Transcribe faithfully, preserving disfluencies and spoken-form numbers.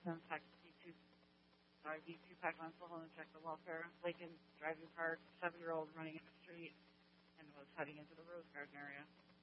Then text D two, sorry, D two packed on cell phone and checked the welfare. Lincoln driving car, seven-year-old running in the street and was heading into the Rose Garden area.